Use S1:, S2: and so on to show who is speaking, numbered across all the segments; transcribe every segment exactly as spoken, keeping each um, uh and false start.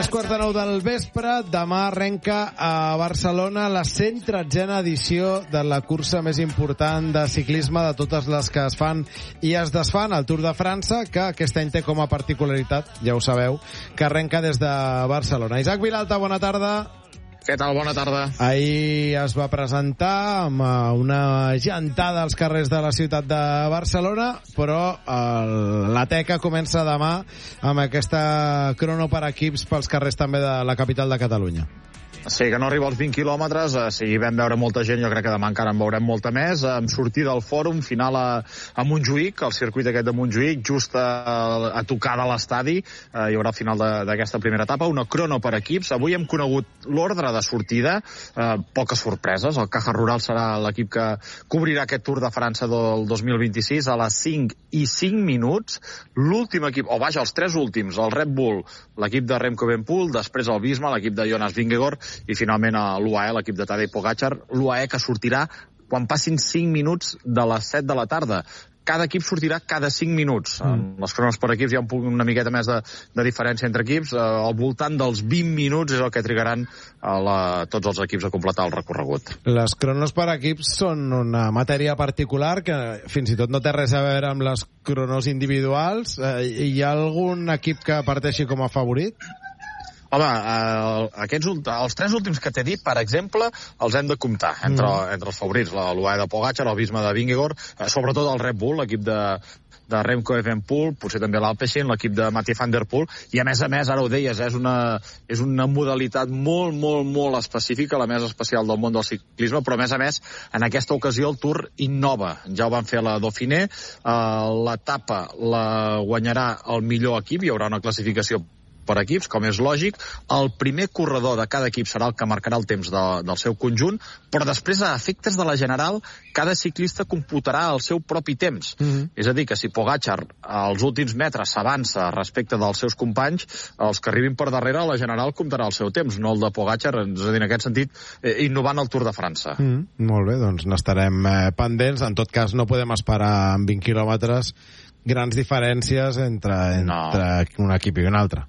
S1: Tres quarts de nou del vespre, demà arrenca a Barcelona la cent tretzena edició de la cursa més important de ciclisme de totes les que es fan i es desfan, el Tour de França, que aquest any té com a particularitat, ja ho sabeu, que arrenca des de Barcelona. Isaac Vilalta, bona tarda.
S2: Què tal? Bona tarda.
S1: Ahir es va presentar amb una gentada als carrers de la ciutat de Barcelona, però el, la teca comença demà amb aquesta crono per equips pels carrers també de la capital de Catalunya.
S2: Sí, que no arriba als vint quilòmetres, eh, sí, vam veure molta gent, jo crec que demà encara en veurem molta més, amb sortida al fòrum, final a, a Montjuïc, el circuit aquest de Montjuïc, just a, a tocar de l'estadi, eh, hi haurà el final d'aquesta primera etapa, una crono per equips. Avui hem conegut l'ordre de sortida, eh, poques sorpreses, el Caja Rural serà l'equip que cobrirà aquest Tour de França del dos mil vint-i-sis a les cinc i cinc minuts, l'últim equip, o vaja, els tres últims, el Red Bull, l'equip de Remco Evenepoel, després el Visma, l'equip de Jonas Vingegaard, i finalment a l'U A E, l'equip de Tadej Pogačar, l'U A E que sortirà quan passin cinc minuts de les set de la tarda. Cada equip sortirà cada cinc minuts. Mm. Les cronos per equips hi ha un, una miqueta més de, de diferència entre equips. Eh, al voltant dels vint minuts és el que trigaran a la, tots els equips a completar el recorregut.
S1: Les cronos per equips són una matèria particular que fins i tot no té res a veure amb les cronos individuals. Eh, hi ha algun equip que parteixi com a favorit?
S2: Home, eh, aquests, els tres últims que t'he dit, per exemple, els hem de comptar entre, mm. entre els favorits, l'U A E de Pogačar, el Visma de Vingegaard, eh, sobretot el Red Bull, l'equip de, de Remco Evenepoel, potser també l'Alpecin, l'equip de Mathieu van der Poel, i a més a més, ara ho deies, és una, és una modalitat molt, molt, molt específica, la més especial del món del ciclisme, però a més a més, en aquesta ocasió el Tour innova. Ja ho van fer a la Dauphiné, eh, l'etapa la guanyarà el millor equip, hi haurà una classificació per equips, com és lògic. El primer corredor de cada equip serà el que marcarà el temps de, del seu conjunt, però després, a efectes de la general, cada ciclista computarà el seu propi temps. Mm-hmm. És a dir, que si Pogačar als últims metres s'avança respecte dels seus companys, els que arribin per darrere, la general comptarà el seu temps, no el de Pogačar, és a dir, en aquest sentit, eh, innovant el Tour de França.
S1: Mm, molt bé, doncs n'estarem eh, pendents. En tot cas, no podem esperar en vint quilòmetres grans diferències entre, entre no. un equip i un altre.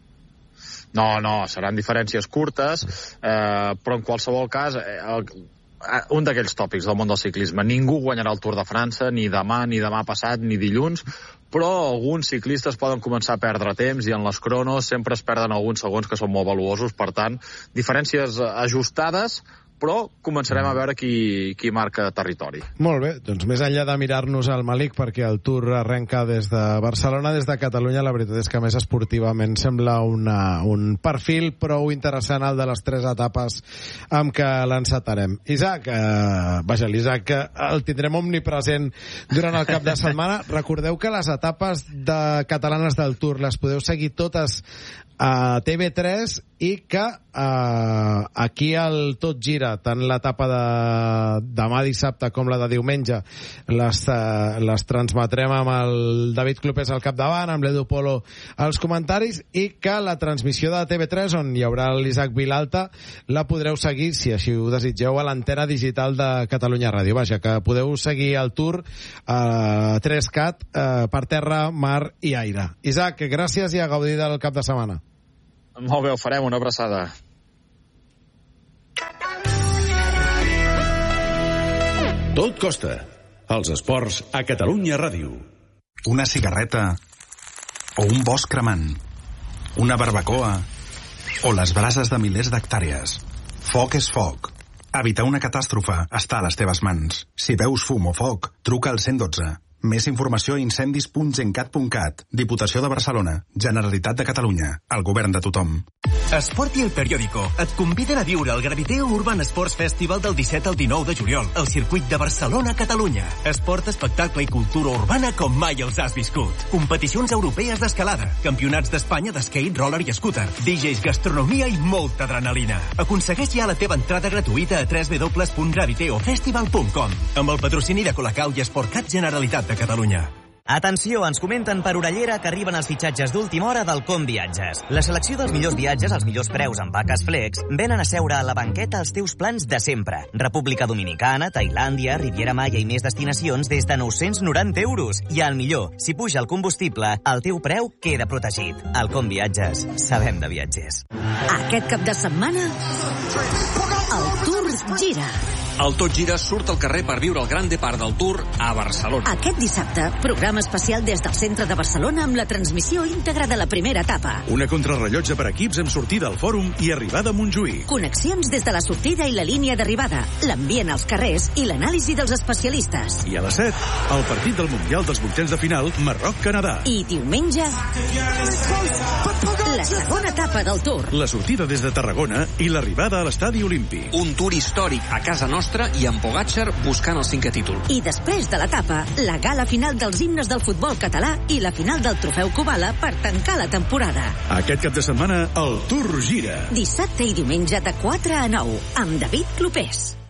S2: No, no, seran diferències curtes, eh, però en qualsevol cas, eh, el, un d'aquells tòpics del món del ciclisme, ningú guanyarà el Tour de França, ni demà, ni demà passat, ni dilluns, però alguns ciclistes poden començar a perdre temps i en les cronos sempre es perden alguns segons que són molt valuosos, per tant, diferències ajustades, però començarem a veure qui, qui marca territori.
S1: Molt bé, doncs més enllà de mirar-nos al Malik, perquè el Tour arrenca des de Barcelona, des de Catalunya, la veritat és que més esportivament sembla una, un perfil prou interessant el de les tres etapes amb què l'encetarem. Isaac, eh, vaja, l'Isaac el tindrem omnipresent durant el cap de setmana. Recordeu que les etapes de catalanes del Tour les podeu seguir totes a T V tres i que eh, aquí el Tot Gira, tant l'etapa de demà dissabte com la de diumenge, les, eh, les transmetrem amb el David Clopés al capdavant, amb l'Edu Polo als comentaris, i que la transmissió de T V tres, on hi haurà l'Isaac Vilalta, la podreu seguir, si així ho desitgeu, a l'antena digital de Catalunya Ràdio. Vaja, que podeu seguir el Tour a eh, tres cat eh, per terra, mar i aire. Isaac, gràcies i a gaudir del cap de setmana.
S2: Molt bé, ho farem, una abraçada.
S3: Tot costa. Els esports a Catalunya Ràdio.
S4: Una cigarreta o un bosc cremant, una barbacoa o les brases de milers d'hectàrees. Foc és foc. Evitar una catàstrofe està a les teves mans. Si veus fum o foc, truca al cent dotze. Més informació a incendis punt gencat punt cat. Diputació de Barcelona. Generalitat de Catalunya. El govern de tothom.
S5: Esport i El Periódico et conviden a viure el Graviteo Urban Sports Festival del disset al dinou de juliol al circuit de Barcelona, Catalunya. Esport, espectacle i cultura urbana com mai els has viscut. Competicions europees d'escalada, campionats d'Espanya d'skate, roller i scooter, D Js, gastronomia i molta adrenalina. Aconsegueix ja la teva entrada gratuïta a w w w punt graviteo festival punt com amb el patrocini de Colacau i Sportcat Generalitat de Catalunya.
S6: Atenció, ens comenten per orellera que arriben els fitxatges d'última hora del Com Viatges. La selecció dels millors viatges als millors preus amb vaques flex venen a seure a la banqueta els teus plans de sempre. República Dominicana, Tailàndia, Riviera Maya i més destinacions des de nou-cents noranta euros. I el millor, si puja el combustible, el teu preu queda protegit. Al Com Viatges, sabem de viatgers.
S7: Aquest cap de setmana, el Tour gira.
S8: El Tot Gira surt al carrer per viure el gran depart del Tour a Barcelona.
S7: Aquest dissabte, programa especial des del centre de Barcelona amb la transmissió íntegra de la primera etapa.
S3: Una contrarrellotge per equips amb sortida al Fòrum i arribada a Montjuïc.
S7: Connexions des de la sortida i la línia d'arribada, l'ambient als carrers i l'anàlisi dels especialistes.
S3: I a les set, el partit del Mundial dels vuitens de final, Marroc-Canadà.
S7: I diumenge, la segona etapa del Tour.
S3: La sortida des de Tarragona i l'arribada a l'Estadi Olímpic.
S8: Un Tour històric a casa nostra i amb Pogačar buscant el cinquè títol.
S7: I després de l'etapa, la gala final dels himnes del futbol català i la final del Trofeu Kubala per tancar la temporada.
S3: Aquest cap de setmana, el Tour gira.
S7: Dissabte i diumenge de quatre a nou, amb David Clopés.